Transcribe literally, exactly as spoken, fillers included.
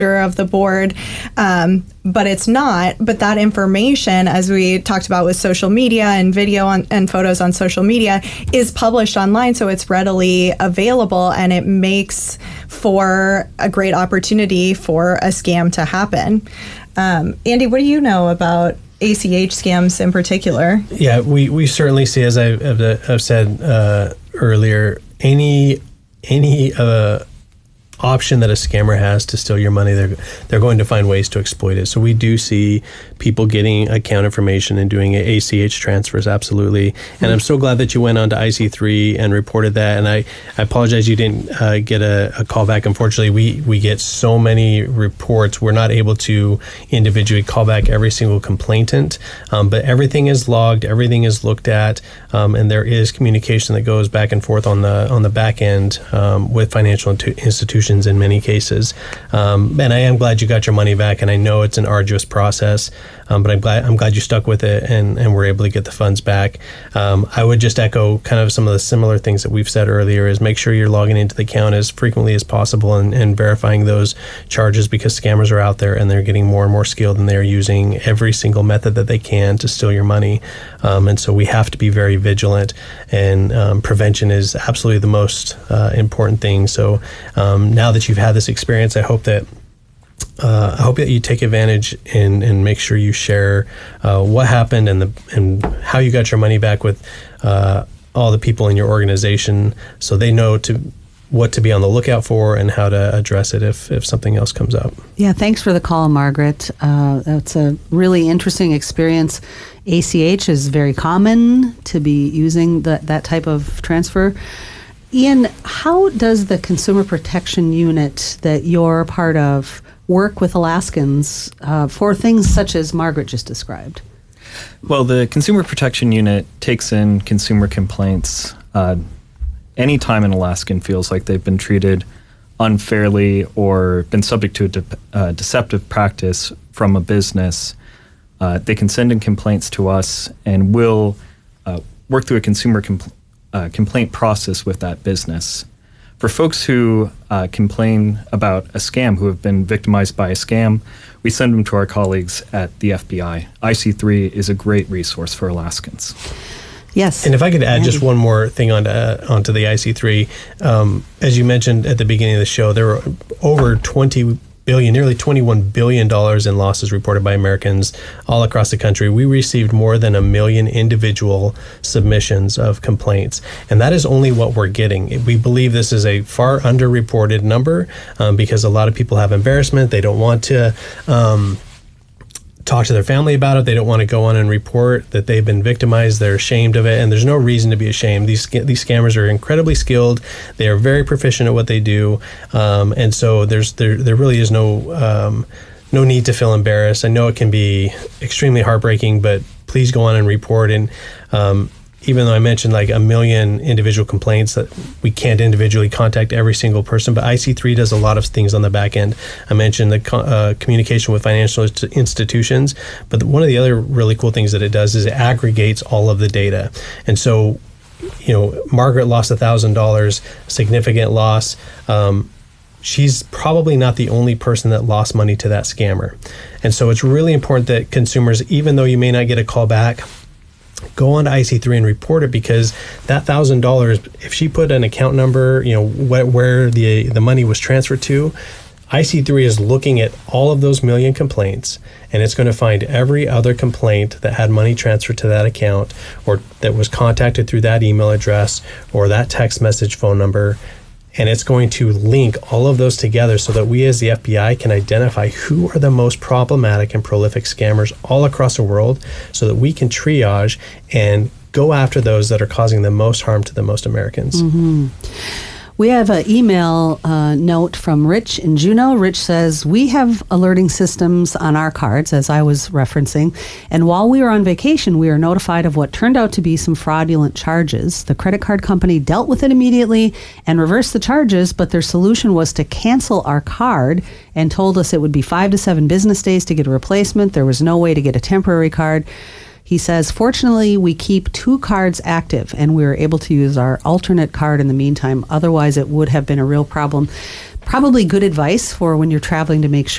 of the board, um, but it's not. But that information, as we talked about with social media and video on, and photos on social media, is published online, so it's readily available, and it makes for a great opportunity for a scam to happen. Um, Andy, what do you know about A C H scams in particular? Yeah, we, we certainly see, as I, I've said uh, earlier, any any uh, option that a scammer has to steal your money, they're they're going to find ways to exploit it. So we do see people getting account information and doing A C H transfers, absolutely. And mm-hmm. I'm so glad that you went on to I C three and reported that. And I, I apologize you didn't uh, get a, a call back. Unfortunately, we, we get so many reports, we're not able to individually call back every single complainant. Um, but everything is logged, everything is looked at, um, and there is communication that goes back and forth on the on the back end um, with financial institutions in many cases. Um, and I am glad you got your money back, and I know it's an arduous process, um, but I'm glad I'm glad you stuck with it and, and were able to get the funds back. Um, I would just echo kind of some of the similar things that we've said earlier, is make sure you're logging into the account as frequently as possible and, and verifying those charges, because scammers are out there and they're getting more and more skilled, and they're using every single method that they can to steal your money. Um, and so we have to be very vigilant, and um, prevention is absolutely the most uh, important thing. So um, now that you've had this experience, I hope that uh, I hope that you take advantage and, and make sure you share uh, what happened and the and how you got your money back with uh, all the people in your organization, so they know to what to be on the lookout for and how to address it if, if something else comes up. Yeah, thanks for the call, Margaret. Uh, that's a really interesting experience. A C H is very common to be using the, that type of transfer. Ian, how does the Consumer Protection Unit that you're a part of work with Alaskans uh, for things such as Margaret just described? Well, the Consumer Protection Unit takes in consumer complaints uh, anytime an Alaskan feels like they've been treated unfairly or been subject to a de- uh, deceptive practice from a business. Uh, they can send in complaints to us, and we'll uh, work through a consumer compl- uh, complaint process with that business. For folks who uh, complain about a scam, who have been victimized by a scam, we send them to our colleagues at the F B I. I C three is a great resource for Alaskans. Yes. And if I could add just one more thing onto, uh, onto the I C three, um, as you mentioned at the beginning of the show, there were over twenty billion, nearly twenty-one billion dollars in losses reported by Americans all across the country. We received more than a million individual submissions of complaints, and that is only what we're getting. We believe this is a far underreported number um, because a lot of people have embarrassment. They don't want to um, talk to their family about it. They don't want to go on and report that they've been victimized. They're ashamed of it, and there's no reason to be ashamed. These these scammers are incredibly skilled. They are very proficient at what they do, um, and so there's there there really is no um, no need to feel embarrassed. I know it can be extremely heartbreaking, but please go on and report. And um, even though I mentioned like a million individual complaints, that we can't individually contact every single person, but I C three does a lot of things on the back end. I mentioned the co- uh, communication with financial inst- institutions, but one of the other really cool things that it does is it aggregates all of the data. And so, you know, Margaret lost one thousand dollars, significant loss. Um, she's probably not the only person that lost money to that scammer. And so it's really important that consumers, even though you may not get a call back, go on to I C three and report it, because that one thousand dollars, if she put an account number, you know, wh- where the the money was transferred to, I C three is looking at all of those million complaints, and it's going to find every other complaint that had money transferred to that account, or that was contacted through that email address or that text message phone number. And it's going to link all of those together so that we as the F B I can identify who are the most problematic and prolific scammers all across the world, so that we can triage and go after those that are causing the most harm to the most Americans. Mm-hmm. We have an email uh, note from Rich in Juneau. Rich says, we have alerting systems on our cards, as I was referencing, and while we were on vacation, we were notified of what turned out to be some fraudulent charges. The credit card company dealt with it immediately and reversed the charges, but their solution was to cancel our card and told us it would be five to seven business days to get a replacement. There was no way to get a temporary card. He says, fortunately, we keep two cards active, and we were able to use our alternate card in the meantime. Otherwise, it would have been a real problem. probably good advice for when you're traveling to make sure